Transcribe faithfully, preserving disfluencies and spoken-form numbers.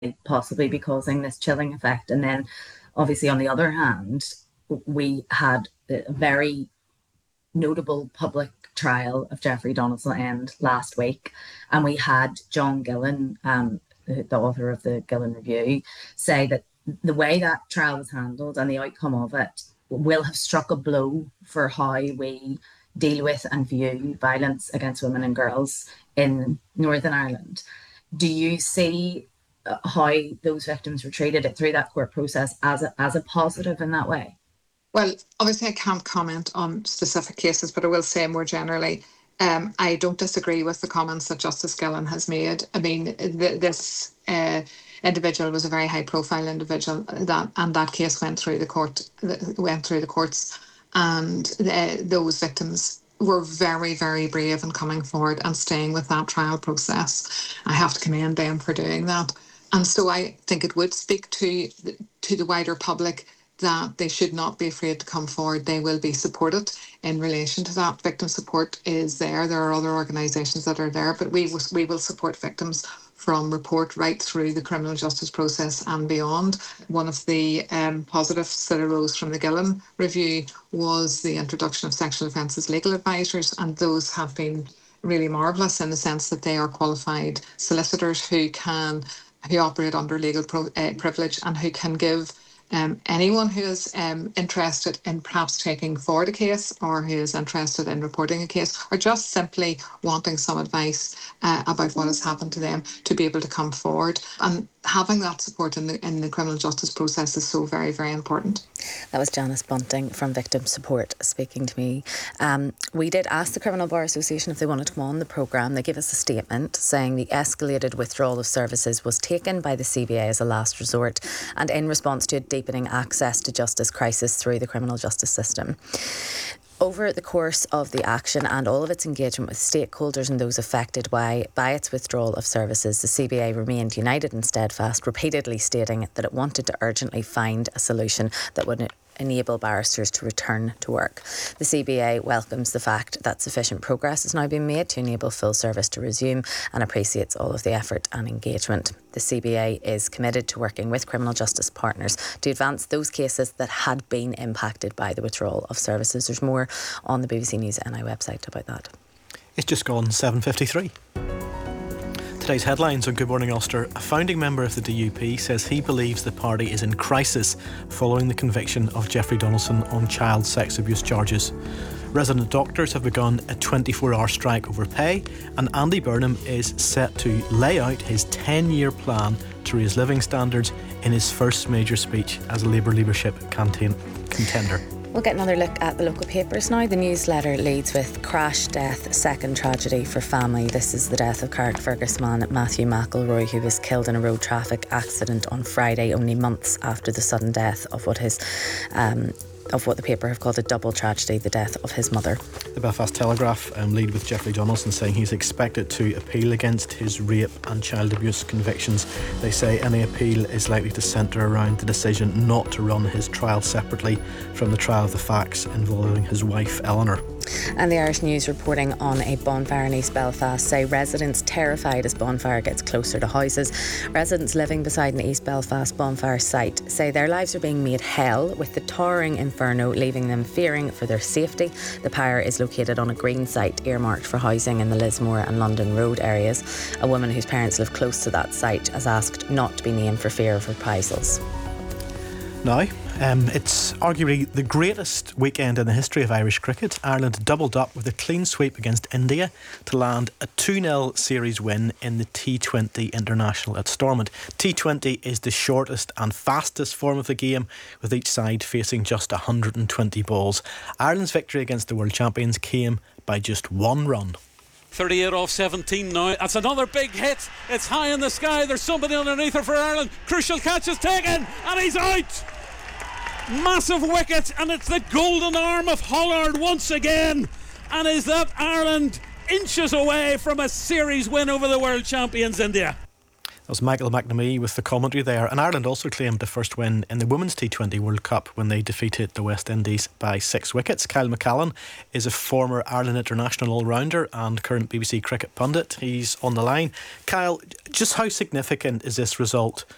possibly be causing this chilling effect. And then, obviously, on the other hand, we had a very notable public trial of Jeffrey Donaldson end last week, and we had John Gillen, um, the, the author of the Gillen Review, say that the way that trial was handled and the outcome of it will have struck a blow for how we deal with and view violence against women and girls in Northern Ireland. Do you see uh, how those victims were treated through that court process as a, as a positive in that way? Well, obviously I can't comment on specific cases, but I will say more generally, um, I don't disagree with the comments that Justice Gillen has made. I mean, th- this uh, individual was a very high-profile individual, that and that case went through the court, went through the courts, and the, those victims were very, very brave in coming forward and staying with that trial process. I have to commend them for doing that, and so I think it would speak to to the wider public that they should not be afraid to come forward. They will be supported in relation to that. Victim support is there. There are other organisations that are there, but we will, we will support victims from report right through the criminal justice process and beyond. One of the um, positives that arose from the Gillen Review was the introduction of sexual offences legal advisors, and those have been really marvellous in the sense that they are qualified solicitors who can who operate under legal pro, uh, privilege and who can give Um, anyone who is um, interested in perhaps taking forward a case, or who is interested in reporting a case, or just simply wanting some advice uh, about what has happened to them, to be able to come forward. And having that support in the in the criminal justice process is so very, very important. That was Janice Bunting from Victim Support speaking to me. Um, we did ask the Criminal Bar Association if they wanted to come on the programme. They gave us a statement saying the escalated withdrawal of services was taken by the C B A as a last resort and in response to a deepening access to justice crisis through the criminal justice system. Over the course of the action and all of its engagement with stakeholders and those affected by, by its withdrawal of services, the C B A remained united and steadfast, repeatedly stating that it wanted to urgently find a solution that would enable barristers to return to work. The C B A welcomes the fact that sufficient progress has now been made to enable full service to resume and appreciates all of the effort and engagement. The C B A is committed to working with criminal justice partners to advance those cases that had been impacted by the withdrawal of services. There's more on the B B C News N I website about that. It's just gone seven fifty-three. Today's headlines on Good Morning Ulster. A founding member of the D U P says he believes the party is in crisis following the conviction of Jeffrey Donaldson on child sex abuse charges. Resident doctors have begun a twenty-four hour strike over pay, and Andy Burnham is set to lay out his ten year plan to raise living standards in his first major speech as a Labour leadership campaign contender. We'll get another look at the local papers now. The newsletter leads with crash, death, second tragedy for family. This is the death of Carrickfergus man Matthew McElroy, who was killed in a road traffic accident on Friday, only months after the sudden death of what his um, of what the paper have called a double tragedy, the death of his mother. The Belfast Telegraph um, lead with Jeffrey Donaldson saying he's expected to appeal against his rape and child abuse convictions. They say any appeal is likely to centre around the decision not to run his trial separately from the trial of the facts involving his wife Eleanor. And the Irish News reporting on a bonfire in East Belfast say residents terrified as bonfire gets closer to houses. Residents living beside an East Belfast bonfire site say their lives are being made hell, with the towering inferno leaving them fearing for their safety. The pyre is located on a green site earmarked for housing in the Lismore and London Road areas. A woman whose parents live close to that site has asked not to be named for fear of reprisals. Now, um, it's arguably the greatest weekend in the history of Irish cricket. Ireland doubled up with a clean sweep against India to land a two nil series win in the T twenty International at Stormont. T twenty is the shortest and fastest form of the game, with each side facing just one hundred twenty balls. Ireland's victory against the world champions came by just one run. thirty-eight off seventeen now. That's another big hit. It's high in the sky. There's somebody underneath her for Ireland. Crucial catch is taken, and he's out. Massive wicket, and it's the golden arm of Hollard once again. And is that Ireland inches away from a series win over the world champions India? That was Michael McNamee with the commentary there. And Ireland also claimed the first win in the Women's T twenty World Cup when they defeated the West Indies by six wickets. Kyle McCallan is a former Ireland international all-rounder and current B B C cricket pundit. He's on the line. Kyle, just how significant is this result